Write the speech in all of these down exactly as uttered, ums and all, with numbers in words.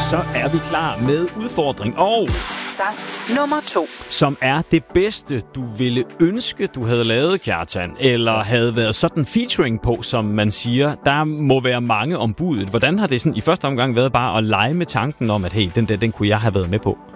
så er vi klar med udfordring og sang nummer to, som er det bedste, du ville ønske, du havde lavet, Kjartan, eller havde været sådan featuring på, som man siger. Der må være mange om budet. Hvordan har det sådan i første omgang været bare at lege med tanken om, at hey, den der, den kunne jeg have været med på?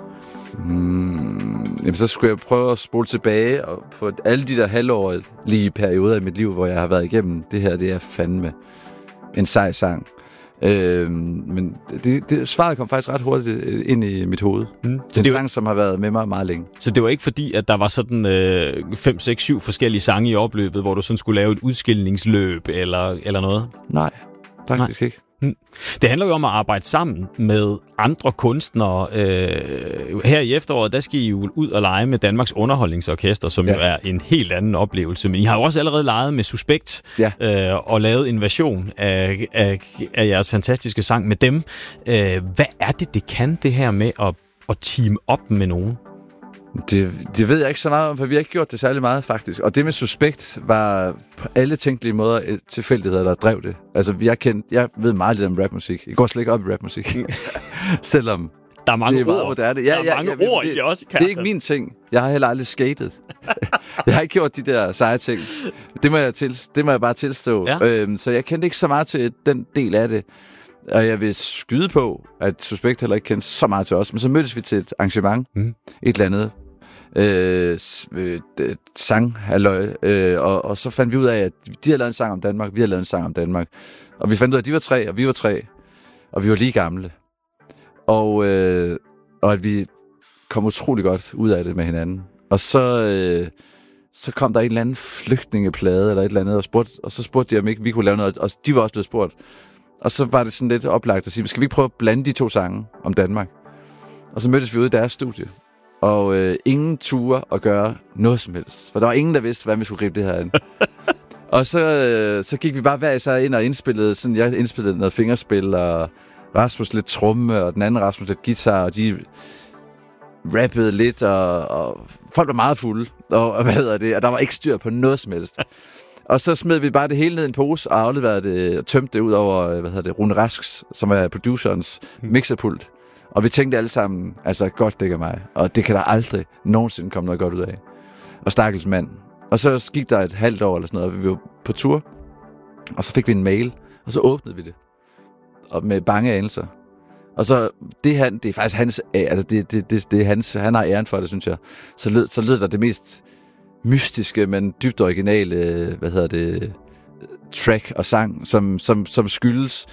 Mm, jamen, så skulle jeg prøve at spole tilbage og få alle de der halvårlige perioder i mit liv, hvor jeg har været igennem. Det her, det er fandme en sej sang. Øh, men det, det, svaret kom faktisk ret hurtigt ind i mit hoved. Mm. Det er en sang, som har været med mig meget længe. Så det var ikke fordi, at der var sådan øh, fem, seks, syv forskellige sange i opløbet, hvor du sådan skulle lave et udskillingsløb eller, eller noget? Nej, faktisk Nej. ikke. Mm. Det handler jo om at arbejde sammen med andre kunstnere. Øh, her i efteråret, der skal I jo ud og lege med Danmarks Underholdningsorkester, som ja. jo er en helt anden oplevelse. Men I har jo også allerede leget med Suspekt ja. øh, og lavet en version af, af, af jeres fantastiske sang med dem. Øh, hvad er det, det kan, det her med at, at teame op med nogen? Det, det ved jeg ikke så meget om, for vi har ikke gjort det særlig meget, faktisk. Og det med Suspekt var på alle tænkelige måder et tilfældigheder, der drev det. Altså, jeg, kendt, jeg ved meget lidt om rapmusik. Jeg går slet ikke op i rapmusik. Selvom der er mange det er meget ord. moderne. Ja, der er ja, mange ja, ord det, i også, det er ikke min ting. Jeg har heller aldrig skatet. Jeg har ikke gjort de der seje ting. Det må jeg, til, det må jeg bare tilstå. Ja. Øhm, så jeg kendte ikke så meget til den del af det. Og jeg vil skyde på, at Suspekt heller ikke kendte så meget til os. Men så mødtes vi til et arrangement. Mm. Et eller andet. Øh, øh, sang halløj, øh, og, og så fandt vi ud af, at de havde lavet en sang om Danmark, vi havde lavet en sang om Danmark. Og vi fandt ud af, at de var tre, og vi var tre. Og vi var lige gamle. Og, øh, og at vi kom utrolig godt ud af det med hinanden. Og så, øh, så kom der en eller anden flygtningeplade, eller et eller andet, og, spurgte, og så spurgte de, om ikke vi kunne lave noget. Og de var også blevet spurgt. Og så var det sådan lidt oplagt at sige, skal vi ikke prøve at blande de to sange om Danmark? Og så mødtes vi ude i deres studie. Og øh, ingen ture at gøre noget som helst. For der var ingen, der vidste, hvordan vi skulle gribe det her an. Og så, øh, så gik vi bare hver især ind og indspillede. Sådan, jeg indspillede noget fingerspil, og Rasmus lidt tromme, og den anden Rasmus lidt guitar, og de rappede lidt, og, og folk var meget fulde. Og, og hvad hedder det? Og der var ikke styr på noget som helst. Og så smed vi bare det hele ned i en pose, og afleverede det, og tømte det ud over, hvad hedder det, Rune Rasks, som er producerens mixerpult. Og vi tænkte alle sammen, altså godt dækker mig, og det kan der aldrig nogensinde komme noget godt ud af. Og stakkels mand. Og så gik der et halvt år eller sådan noget, og vi var på tur, og så fik vi en mail, og så åbnede vi det. Og med bange anelser. Og så, det, han, det er faktisk hans, altså det, det, det, det er hans, han har æren for det, synes jeg. Så lød, så lød der det mest mystiske, men dybt originale, hvad hedder det, track og sang, som, som, som skyldes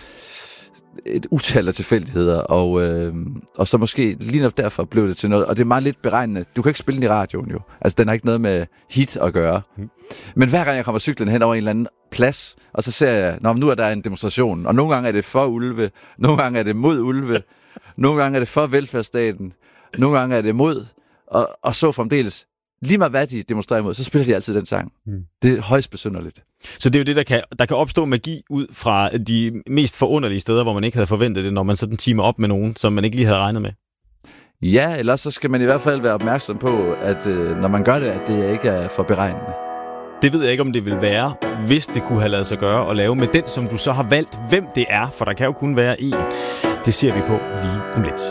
et utal af tilfældigheder, og, øh, og så måske lige nok derfor blev det til noget, og det er meget lidt beregnende. Du kan ikke spille den i radioen jo. Altså, den har ikke noget med hit at gøre. Mm. Men hver gang jeg kommer cyklen hen over en eller anden plads, og så ser jeg, nå, nu er der en demonstration, og nogle gange er det for ulve, nogle gange er det mod ulve, nogle gange er det for velfærdsstaten, nogle gange er det mod, og, og så fremdeles. Lige meget hvad de demonstrerer imod, så spiller de altid den sang. Mm. Det er højst besynderligt. Så det er jo det, der kan, der kan opstå magi ud fra de mest forunderlige steder, hvor man ikke havde forventet det, når man sådan teamer op med nogen, som man ikke lige havde regnet med. Ja, ellers så skal man i hvert fald være opmærksom på, at øh, når man gør det, at det ikke er for beregnende. Det ved jeg ikke, om det vil være, hvis det kunne have ladet sig gøre at lave med den, som du så har valgt, hvem det er, for der kan jo kun være én. Det ser vi på lige om lidt.